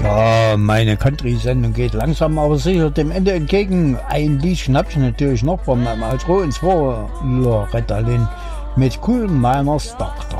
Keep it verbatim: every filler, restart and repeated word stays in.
Ja, meine Country-Sendung geht langsam aber sicher dem Ende entgegen. Ein Liedchen hab ich natürlich noch von meinem Outro, und zwar Loretta Lynn mit Cool Miners Doctor.